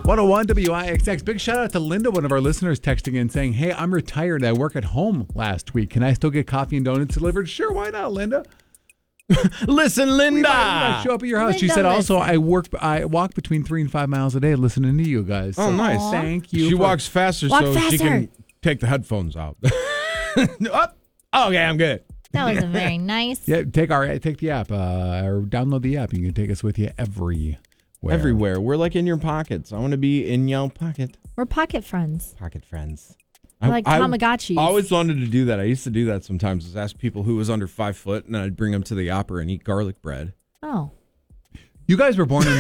101 WIXX. Big shout out to Linda, one of our listeners, texting in saying, hey, I'm retired. I work at home last week. Can I still get coffee and donuts delivered? Sure, why not, Linda? Listen, Linda. We might show up at your house. She said also, I walk between 3 and 5 miles a day listening to you guys. Oh, So nice. Thank you. She walks faster she can take the headphones out. Okay, I'm good. That was very nice. Yeah, take the app or download the app. You can take us with you everywhere. Everywhere. We're like in your pockets. I want to be in your pocket. We're pocket friends. Pocket friends. We're like Tamagotchis. I always wanted to do that. I used to do that sometimes. Is ask people who was under 5 foot, and then I'd bring them to the opera and eat garlic bread. Oh. You guys were born in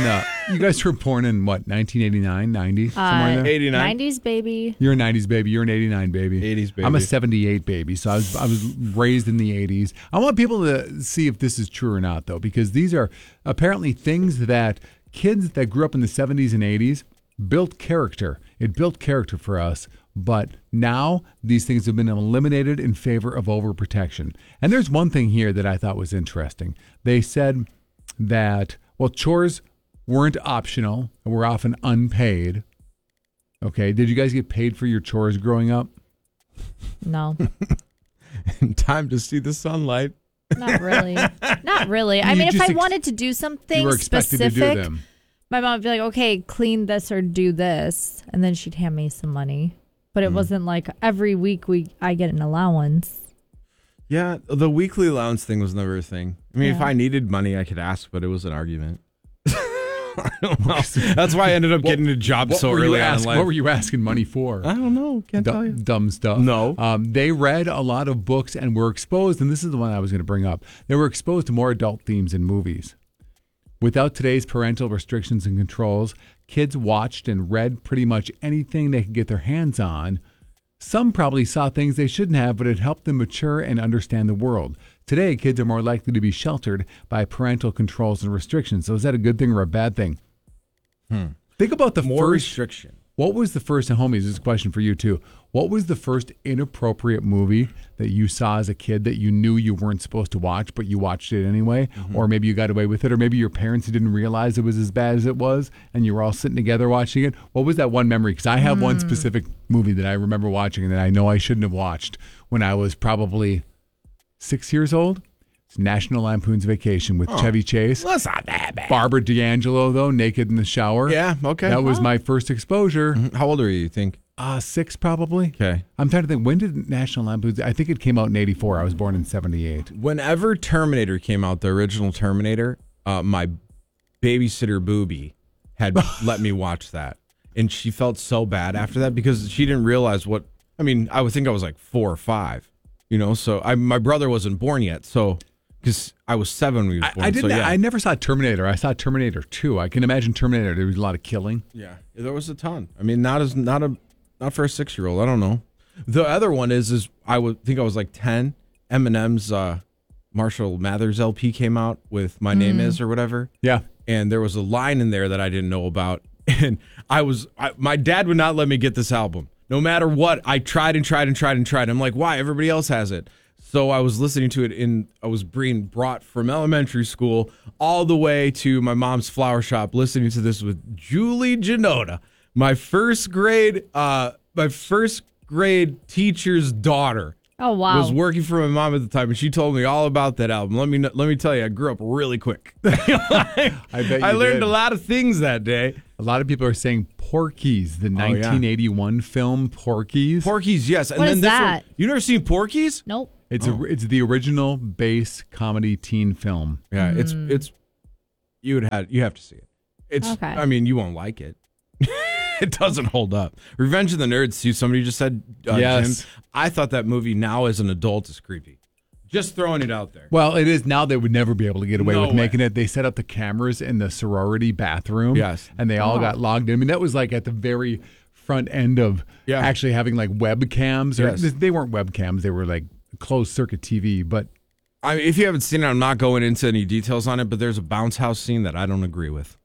what, 1989, 90, somewhere in there? 89. 90s baby. You're a 90s baby. You're an 89 baby. 80s baby. I'm a 78 baby. So I was raised in the 80s. I want people to see if this is true or not, though, because these are apparently things that kids that grew up in the 70s and 80s built character. It built character for us. But now these things have been eliminated in favor of overprotection. And there's one thing here that I thought was interesting. They said that, well, chores weren't optional and were often unpaid. Okay. Did you guys get paid for your chores growing up? No. Time to see the sunlight. Not really. Not really. I mean, if I wanted to do something you were expected specific, to do them. My mom would be like, okay, clean this or do this. And then she'd hand me some money. But it wasn't like every week I get an allowance. Yeah, the weekly allowance thing was never a thing. I mean, if I needed money, I could ask, but it was an argument. I don't know. That's why I ended up getting a job so early on in life. What were you asking money for? I don't know. Can't tell you. Dumb stuff. No. They read a lot of books and were exposed, and this is the one I was going to bring up. They were exposed to more adult themes in movies. Without today's parental restrictions and controls, kids watched and read pretty much anything they could get their hands on. Some probably saw things they shouldn't have, but it helped them mature and understand the world. Today, kids are more likely to be sheltered by parental controls and restrictions. So is that a good thing or a bad thing? Think about the More first restriction. What was the first, and homies, this is a question for you too. What was the first inappropriate movie that you saw as a kid that you knew you weren't supposed to watch, but you watched it anyway? Or maybe you got away with it, or maybe your parents didn't realize it was as bad as it was, and you were all sitting together watching it? What was that one memory? Because I have one specific movie that I remember watching and that I know I shouldn't have watched when I was probably 6 years old. It's National Lampoon's Vacation with Chevy Chase. That's not that bad. Barbara D'Angelo, though, naked in the shower. Yeah, okay. That was my first exposure. How old are you think? 6 probably. Okay. I'm trying to think, when did National Lampoon's, I think it came out in 84. I was born in 78. Whenever Terminator came out, the original Terminator, my babysitter Booby had let me watch that. And she felt so bad after that because she didn't realize what, I mean, I would think I was like 4 or 5, you know, so my brother wasn't born yet, so, because I was 7 when he was born. I never saw Terminator. I saw Terminator 2. I can imagine Terminator, there was a lot of killing. Yeah, there was a ton. I mean, not for a 6-year-old. I don't know. The other one is I would think I was like 10. Eminem's Marshall Mathers LP came out with "My Name Is" or whatever. Yeah, and there was a line in there that I didn't know about, and my dad would not let me get this album. No matter what, I tried and tried and tried and tried. I'm like, why? Everybody else has it. So I was listening to it I was being brought from elementary school all the way to my mom's flower shop, listening to this with Julie Janota, my first grade teacher's daughter. Oh, wow. Was working for my mom at the time, and she told me all about that album. Let me tell you, I grew up really quick. I bet you I learned did. a lot of things that day. A lot of people are saying Porky's, the 1981 film Porky's. Porky's, yes. And What then is this that? one, you never seen Porky's? Nope. It's the original base comedy teen film. Yeah, it's you have to see it. It's Okay. I mean, you won't like it. It doesn't hold up. Revenge of the Nerds, too. Somebody just said, yes. Jim, I thought that movie now as an adult is creepy. Just throwing it out there. Well, it is now. They would never be able to get away No with way. making it. They set up the cameras in the sorority bathroom. Yes. And they all got logged in. I mean, that was like at the very front end of actually having like webcams. Or they weren't webcams. They were like closed circuit TV. But I mean, if you haven't seen it, I'm not going into any details on it, but there's a bounce house scene that I don't agree with.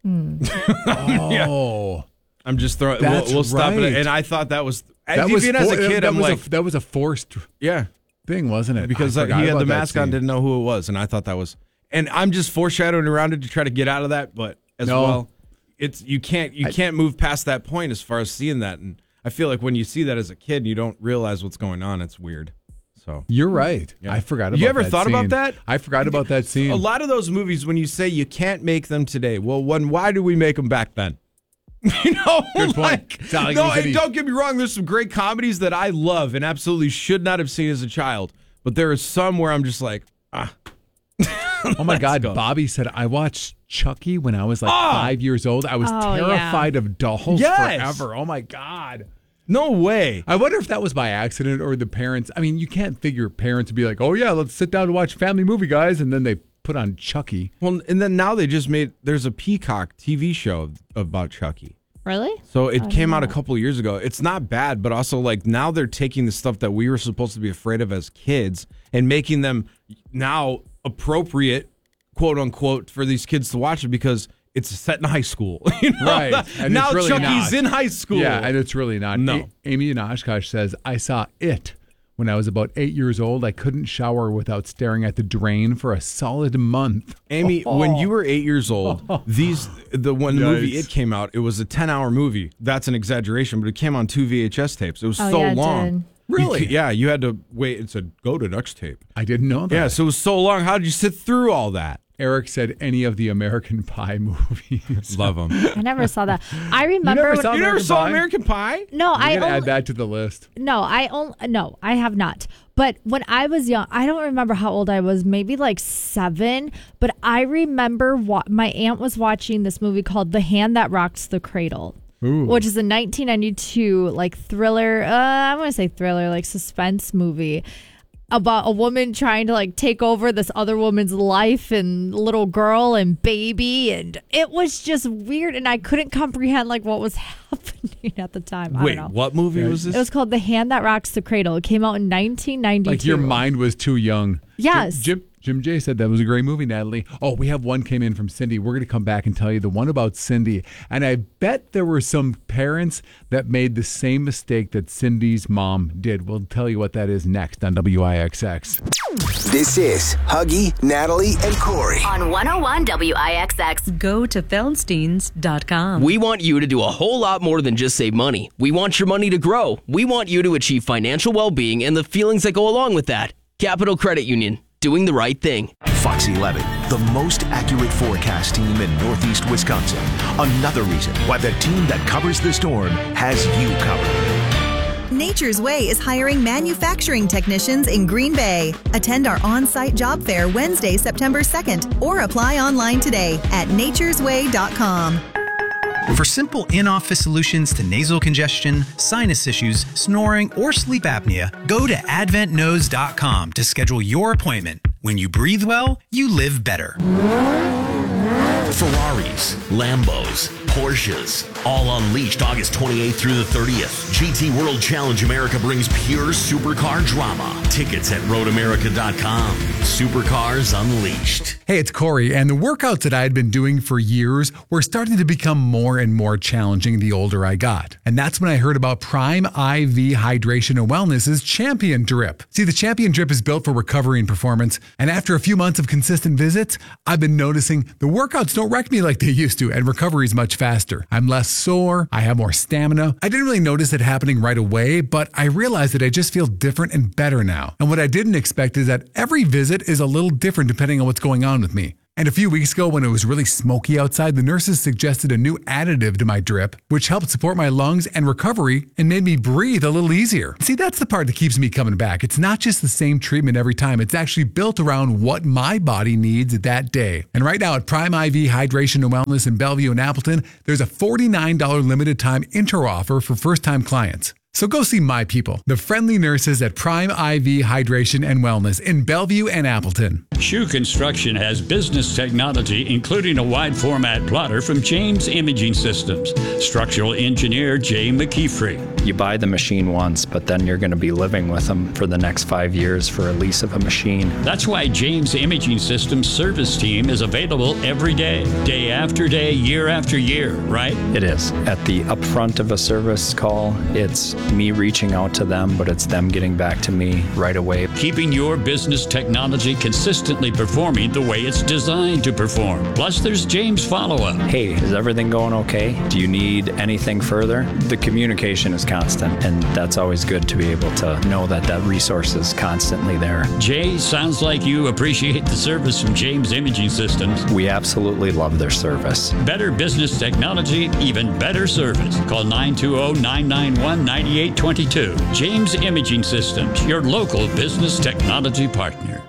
Oh. I'm just throwing. That's we'll stop right. it. And I thought that was. That even as a kid, that was a forced thing, wasn't it? Because he had the mask on, didn't know who it was, and I thought that was. And I'm just foreshadowing around it to try to get out of that, but well, you can't move past that point as far as seeing that. And I feel like when you see that as a kid, you don't realize what's going on. It's weird. So you're right. Yeah. I forgot about that. You ever thought about that? I forgot about that scene. A lot of those movies, when you say you can't make them today, well, why do we make them back then? You know, good point. And don't get me wrong. There's some great comedies that I love and absolutely should not have seen as a child. But there are some where I'm just like, Oh my God. Bobby said, I watched Chucky when I was like 5 years old. I was terrified of dolls forever. Oh my God. No way. I wonder if that was by accident or the parents. I mean, you can't figure parents would be like, oh, yeah, let's sit down and watch family movie, guys. And then they put on Chucky. Well, and then now they just there's a Peacock TV show about Chucky. Really? So it came out a couple of years ago. It's not bad, but also like now they're taking the stuff that we were supposed to be afraid of as kids and making them now appropriate, quote unquote, for these kids to watch it because it's set in high school. You know? Right. And now really Chucky's in high school. Yeah, and it's really not. No. Amy in Oshkosh says, I saw It when I was about 8 years old. I couldn't shower without staring at the drain for a solid month. Amy, when you were 8 years old, when the movie It came out, it was a 10-hour movie. That's an exaggeration, but it came on 2 VHS tapes. It was so long. Really? You had to wait. It said, go to next tape. I didn't know that. Yeah, so it was so long. How did you sit through all that? Eric said any of the American Pie movies. Love them. I never saw that. I remember. You never saw American Pie? No, I add that to the list. No, I have not. But when I was young, I don't remember how old I was, maybe like 7. But I remember my aunt was watching this movie called The Hand That Rocks the Cradle. Ooh. Which is a 1992 like thriller. I'm going to say thriller, like suspense movie about a woman trying to like take over this other woman's life and little girl and baby, and it was just weird, and I couldn't comprehend like what was happening at the time. I Wait, don't know. what movie was this? It was called The Hand That Rocks the Cradle. It came out in 1992. Like your mind was too young. Yes. Jim J said that was a great movie, Natalie. Oh, we have one came in from Cindy. We're going to come back and tell you the one about Cindy. And I bet there were some parents that made the same mistake that Cindy's mom did. We'll tell you what that is next on WIXX. This is Huggy, Natalie, and Corey. On 101 WIXX. Go to Feldsteins.com. We want you to do a whole lot more than just save money. We want your money to grow. We want you to achieve financial well-being and the feelings that go along with that. Capital Credit Union. Doing the right thing. Fox 11, the most accurate forecast team in Northeast Wisconsin. Another reason why the team that covers the storm has you covered. Nature's Way is hiring manufacturing technicians in Green Bay. Attend our on-site job fair Wednesday, September 2nd, or apply online today at naturesway.com. For simple in-office solutions to nasal congestion, sinus issues, snoring, or sleep apnea, go to adventknowes.com to schedule your appointment. When you breathe well, you live better. Ferraris, Lambos, Porsches, all unleashed August 28th through the 30th. GT World Challenge America brings pure supercar drama. Tickets at roadamerica.com. Supercars Unleashed. Hey, it's Corey, and the workouts that I had been doing for years were starting to become more and more challenging the older I got. And that's when I heard about Prime IV Hydration and Wellness's Champion Drip. See, the Champion Drip is built for recovery and performance, and after a few months of consistent visits, I've been noticing the workouts don't wreck me like they used to, and recovery is much faster. I'm less sore, I have more stamina. I didn't really notice it happening right away, but I realized that I just feel different and better now. And what I didn't expect is that every visit is a little different depending on what's going on with me. And a few weeks ago, when it was really smoky outside, the nurses suggested a new additive to my drip, which helped support my lungs and recovery and made me breathe a little easier. See, that's the part that keeps me coming back. It's not just the same treatment every time. It's actually built around what my body needs that day. And right now at Prime IV Hydration and Wellness in Bellevue and Appleton, there's a $49 limited time intro offer for first-time clients. So go see my people, the friendly nurses at Prime IV Hydration and Wellness in Bellevue and Appleton. Shoe Construction has business technology, including a wide format plotter from James Imaging Systems. Structural engineer Jay McKeefrey. You buy the machine once, but then you're going to be living with them for the next 5 years for a lease of a machine. That's why James Imaging Systems service team is available every day, day after day, year after year, right? It is. At the upfront of a service call, it's me reaching out to them, but it's them getting back to me right away. Keeping your business technology consistently performing the way it's designed to perform. Plus, there's James Follow-Up. Hey, is everything going okay? Do you need anything further? The communication is constant, and that's always good to be able to know that that resource is constantly there. Jay, sounds like you appreciate the service from James Imaging Systems. We absolutely love their service. Better business technology, even better service. Call 920-991-9822. James Imaging Systems, your local business technology partner.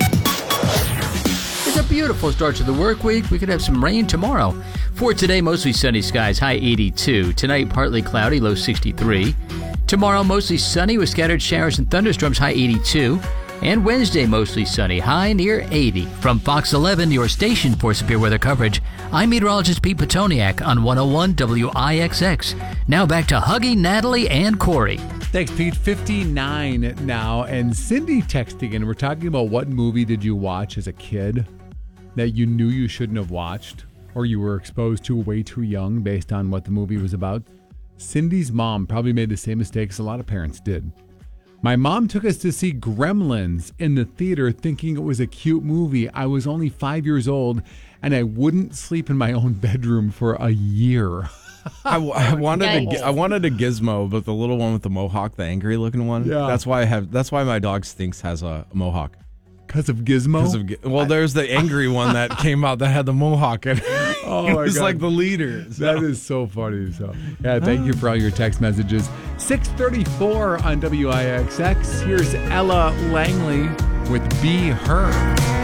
It's a beautiful start to the work week. We could have some rain tomorrow. For today, mostly sunny skies, high 82. Tonight, partly cloudy, low 63. Tomorrow, mostly sunny with scattered showers and thunderstorms, high 82. And Wednesday, mostly sunny, high near 80. From Fox 11, your station for severe weather coverage, I'm meteorologist Pete Petoniak on 101 WIXX. Now back to Huggy, Natalie, and Corey. Thanks, Pete. 59 now. And Cindy texting in. We're talking about what movie did you watch as a kid that you knew you shouldn't have watched or you were exposed to way too young based on what the movie was about. Cindy's mom probably made the same mistakes a lot of parents did. My mom took us to see Gremlins in the theater thinking it was a cute movie. I was only 5 years old, and I wouldn't sleep in my own bedroom for a year. I wanted a Gizmo, but the little one with the mohawk, the angry looking one. Yeah. That's why my dog Stinks has a mohawk. Because of Gizmo? Well, there's the angry one that came out that had the mohawk in it. Oh, it my was God. like the leader. That is so funny. So, yeah, thank you for all your text messages. 6:34 on WIXX. Here's Ella Langley with Be Her.